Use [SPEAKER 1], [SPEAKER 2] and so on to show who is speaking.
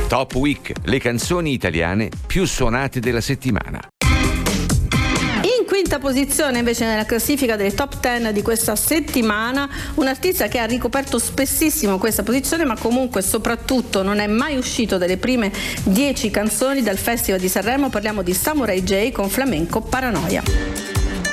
[SPEAKER 1] Top Week, le canzoni italiane più suonate della settimana.
[SPEAKER 2] In quinta posizione invece nella classifica delle top 10 di questa settimana, un artista che ha ricoperto spessissimo questa posizione, ma comunque soprattutto non è mai uscito dalle prime 10 canzoni del Festival di Sanremo. Parliamo di Samurai J con Flamenco Paranoia.